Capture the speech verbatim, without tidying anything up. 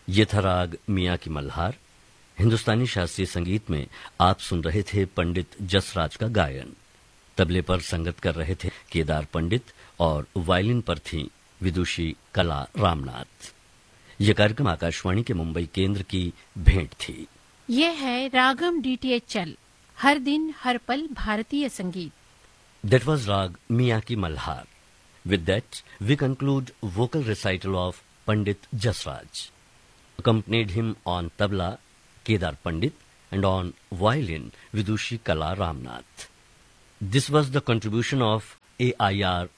ये था राग मियाँ की मल्हार। हिंदुस्तानी शास्त्रीय संगीत में आप सुन रहे थे पंडित जसराज का गायन। तबले पर संगत कर रहे थे केदार पंडित और वायलिन पर थी विदुषी कला रामनाथ। यह कार्यक्रम आकाशवाणी के मुंबई केंद्र की भेंट थी। ये है रागम डीटीएच चल, हर दिन हर पल भारतीय संगीत। That was Rag Miyan Ki Malhar. With that, we conclude vocal recital of Pandit Jasraj. Accompanied him on tabla Kedar Pandit and on violin Vidushi Kala Ramnath. This was the contribution of A I R